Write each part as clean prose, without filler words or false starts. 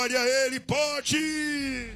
Glória a Ele, pode.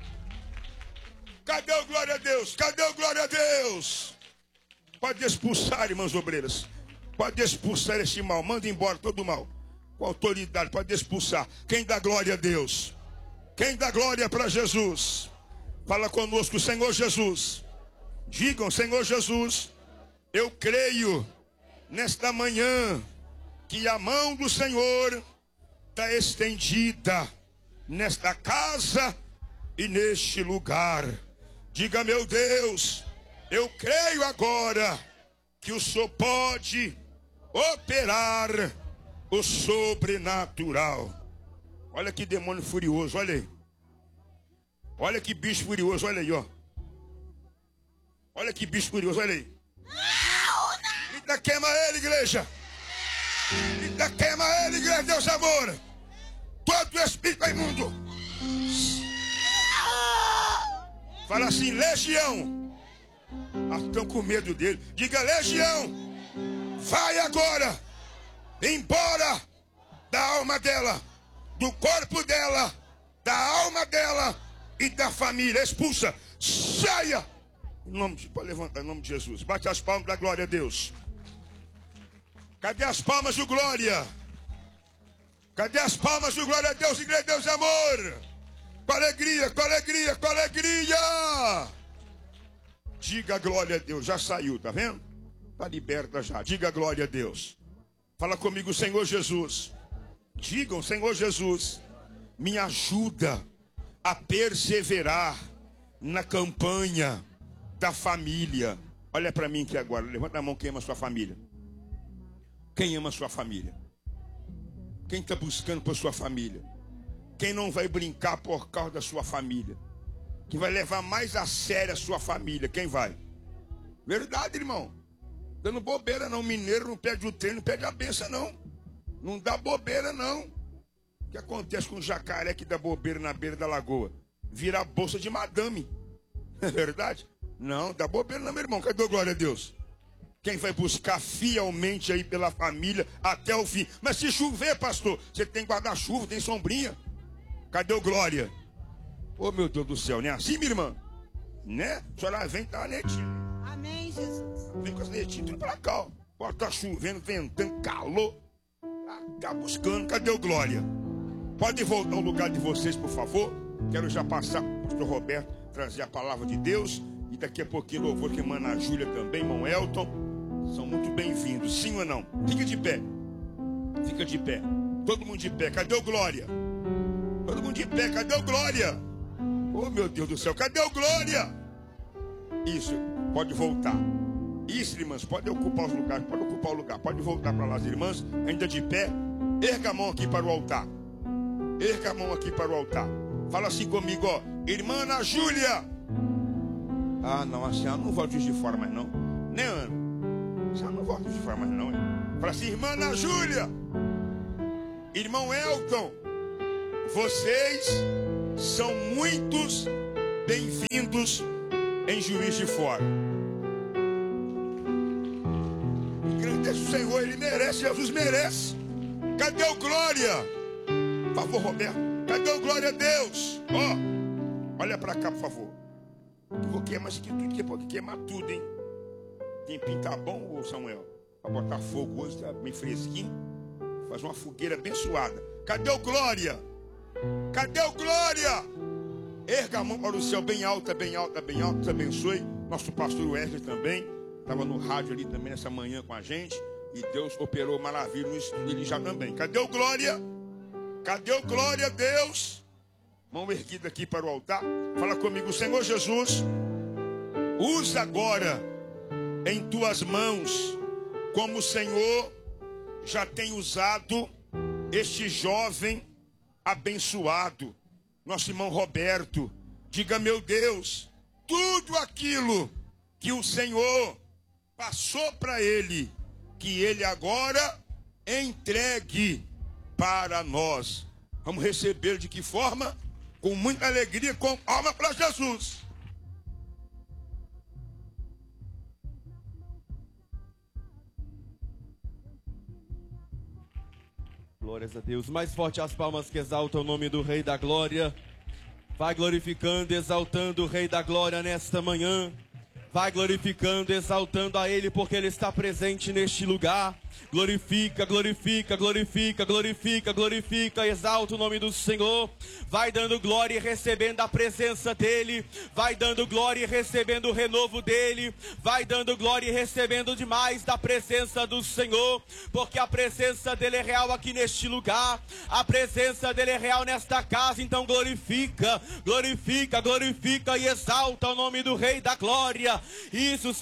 Cadê o glória a Deus? Cadê o glória a Deus? Pode expulsar, irmãs obreiras. Pode expulsar esse mal. Manda embora todo o mal. Com autoridade, pode expulsar. Quem dá glória a Deus? Quem dá glória para Jesus? Fala conosco, Senhor Jesus. Digam, Senhor Jesus, eu creio nesta manhã que a mão do Senhor está estendida nesta casa e neste lugar. Diga, meu Deus, eu creio agora que o Senhor pode operar o sobrenatural. Olha que demônio furioso, olha aí. Olha que bicho furioso, olha aí, ó. Olha que bicho furioso, olha aí. Grita, queima ele, igreja. Grita, queima ele, igreja, Deus amor. Todo espírito imundo. Fala assim, legião. Estão com medo dele. Diga, legião, vai agora embora da alma dela, do corpo dela, da alma dela e da família. Expulsa, saia. Em nome de, pode levantar em nome de Jesus. Bate as palmas da glória a Deus. Cadê as palmas de glória? Cadê as palmas de glória a Deus, igreja, Deus amor? Com alegria, com alegria, com alegria. Diga glória a Deus. Já saiu, tá vendo? Está liberta já. Diga glória a Deus. Fala comigo, Senhor Jesus. Digam, Senhor Jesus, me ajuda a perseverar na campanha da família. Olha para mim aqui agora. Levanta a mão quem ama a sua família. Quem ama a sua família? Quem está buscando por sua família? Quem não vai brincar por causa da sua família? Quem vai levar mais a sério a sua família? Quem vai? Verdade, irmão. Dando bobeira não. Mineiro não perde o treino, não perde a benção não. Não dá bobeira não. O que acontece com o jacaré que dá bobeira na beira da lagoa? Vira a bolsa de madame. É verdade? Não, dá bobeira não, meu irmão. Cadê a glória a Deus? Quem vai buscar fielmente aí pela família até o fim? Mas se chover, pastor, você tem guarda-chuva, tem sombrinha. Cadê o glória? Oh, meu Deus do céu, né? Assim, minha irmã? Né? A senhora vem, tá netinha. Amém, Jesus. Vem com as netinhas, tudo pra cá, ó. Pode tá chovendo, ventando, calor. Tá buscando, cadê o glória? Pode voltar ao lugar de vocês, por favor. Quero já passar para o pastor Roberto, trazer a palavra de Deus. E daqui a pouquinho louvor que irmã Ana Júlia também, irmão Elton. São muito bem-vindos, sim ou não? Fica de pé. Fica de pé. Todo mundo de pé, cadê o glória? Todo mundo de pé, cadê o glória? Oh, meu Deus do céu, cadê o glória? Isso, pode voltar. Isso, irmãs, pode ocupar os lugares, pode ocupar o lugar. Pode voltar para lá, as irmãs, ainda de pé. Erga a mão aqui para o altar. Erga a mão aqui para o altar. Fala assim comigo, ó. Irmã Ana Júlia. Ah, não, assim, eu não volto de fora mais não. Né, Ana? Assim, eu não volto de fora mais não, hein? Fala assim, irmã Ana Júlia. Irmão Elton. Vocês são muitos bem-vindos em Juiz de Fora. Engrandeça o Senhor, Ele merece, Jesus merece. Cadê o glória? Por favor, Roberto, cadê o glória a Deus? Ó, olha pra cá, por favor. Vou queimar isso aqui tudo, que pode queimar tudo, hein? Tempinho tá bom, ô Samuel? Pra botar fogo hoje, tá bem fresquinho. Faz uma fogueira abençoada. Cadê o glória? Cadê o glória? Erga a mão para o céu bem alta, bem alta, bem alta. Deus abençoe. Nosso pastor Wesley também. Estava no rádio ali também nessa manhã com a gente. E Deus operou maravilha no estúdio. Ele já também. Cadê o glória? Cadê o glória a Deus? Mão erguida aqui para o altar. Fala comigo, Senhor Jesus. Usa agora em tuas mãos, como o Senhor já tem usado este jovem abençoado, nosso irmão Roberto. Diga, meu Deus, tudo aquilo que o Senhor passou para ele, que ele agora entregue para nós. Vamos receber de que forma? Com muita alegria, com alma para Jesus. Glórias a Deus. Mais forte as palmas que exaltam o nome do Rei da Glória. Vai glorificando, exaltando o Rei da Glória nesta manhã. Vai glorificando, exaltando a Ele, porque Ele está presente neste lugar. Glorifica, glorifica, glorifica, glorifica, glorifica, exalta o nome do Senhor. Vai dando glória e recebendo a presença dEle. Vai dando glória e recebendo o renovo dEle. Vai dando glória e recebendo demais da presença do Senhor. Porque a presença dEle é real aqui neste lugar. A presença dEle é real nesta casa. Então glorifica, glorifica, glorifica e exalta o nome do Rei da Glória. Isso,